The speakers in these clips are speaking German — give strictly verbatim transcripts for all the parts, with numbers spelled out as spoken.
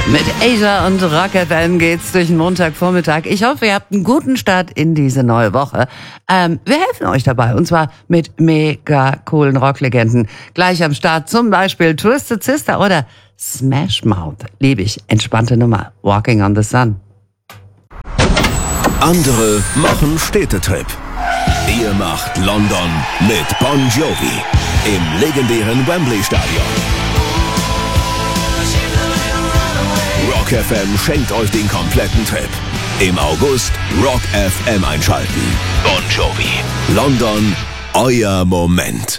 Mit Asia und Rock F M geht's durch den Montagvormittag. Ich hoffe, ihr habt einen guten Start in diese neue Woche. Ähm, wir helfen euch dabei, und zwar mit mega coolen Rocklegenden. Gleich am Start zum Beispiel Twisted Sister oder Smash Mouth. Liebe ich. Entspannte Nummer. Walking on the Sun. Andere machen Städtetrip. Ihr macht London mit Bon Jovi im legendären Wembley Stadion. Rock F M schenkt euch den kompletten Trip. Im August Rock F M einschalten. Bon Jovi. London, euer Moment.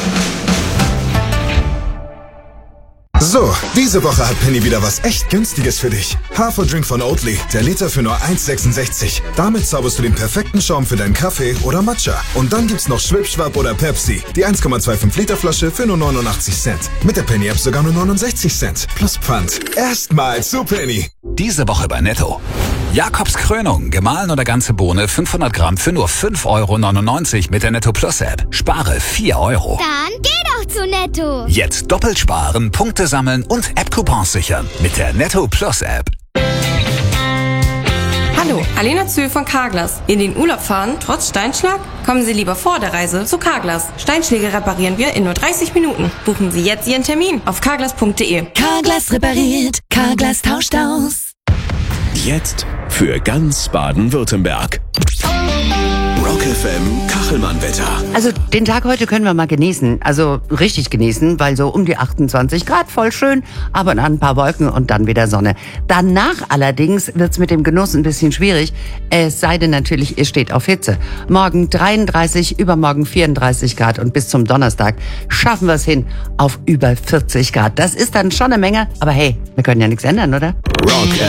So, diese Woche hat Penny wieder was echt Günstiges für dich. Haferdrink von Oatly, der Liter für nur eins sechsundsechzig. Damit zauberst du den perfekten Schaum für deinen Kaffee oder Matcha. Und dann gibt's noch Schwipschwapp oder Pepsi, die eins Komma fünfundzwanzig Liter Flasche für nur neunundachtzig Cent. Mit der Penny App sogar nur neunundsechzig Cent. Plus Pfand. Erstmal zu Penny. Diese Woche bei Netto. Jakobs Krönung, gemahlen oder ganze Bohne, fünfhundert Gramm für nur fünf Euro neunundneunzig mit der Netto Plus App. Spare vier Euro. Dann geh doch zu Netto. Jetzt doppelt sparen, Punkte sammeln und App-Coupons sichern mit der Netto Plus App. Hallo, Alena Zühl von Carglass. In den Urlaub fahren, trotz Steinschlag? Kommen Sie lieber vor der Reise zu Carglass. Steinschläge reparieren wir in nur dreißig Minuten. Buchen Sie jetzt Ihren Termin auf carglass punkt de. Carglass repariert, Carglass tauscht aus. Jetzt für ganz Baden-Württemberg. Rock F M Kachelmann-Wetter. Also den Tag heute können wir mal genießen, also richtig genießen, weil so um die achtundzwanzig Grad, voll schön, aber dann ein paar Wolken und dann wieder Sonne. Danach allerdings wird's mit dem Genuss ein bisschen schwierig, es sei denn natürlich, ihr steht auf Hitze. Morgen dreiunddreißig, übermorgen vierunddreißig Grad und bis zum Donnerstag schaffen wir es hin auf über vierzig Grad. Das ist dann schon eine Menge, aber hey, wir können ja nichts ändern, oder? Rock